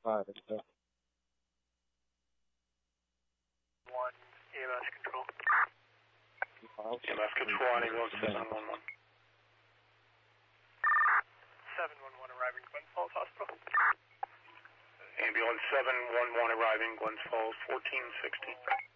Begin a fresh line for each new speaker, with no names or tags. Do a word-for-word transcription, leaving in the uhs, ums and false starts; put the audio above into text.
Five, it's uh,
one E M S control.
E M S control on ambulance seven one one.
seven one one arriving Glens Falls Hospital.
Ambulance seven one one arriving Glens Falls fourteen sixteen.